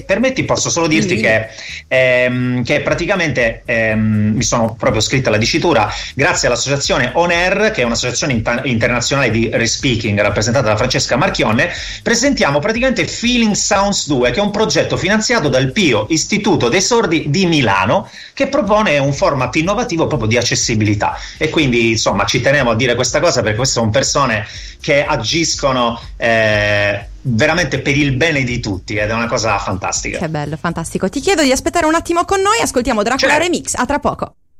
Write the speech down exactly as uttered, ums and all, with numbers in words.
permetti posso solo dirti che, ehm, che praticamente ehm, mi sono proprio scritta la dicitura grazie all'associazione On Air, che è un'associazione inter- internazionale di re-speaking rappresentata da Francesca Marchionne. Presentiamo praticamente Feeling Sounds due, che è un progetto finanziato dal Pio Istituto dei Sordi di Milano, che propone un format innovativo proprio di accessibilità. E quindi insomma ci tenevo a dire questa cosa, perché queste sono persone che agiscono eh, veramente per il bene di tutti, ed è una cosa fantastica. Che bello, fantastico. Ti chiedo di aspettare un attimo con noi, ascoltiamo Dracula certo. Remix, a tra poco.